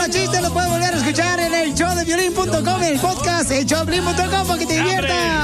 los chistes los puedes volver a escuchar en el showdepiolín.com, en el podcast, el showdepiolín.com, para que te diviertas.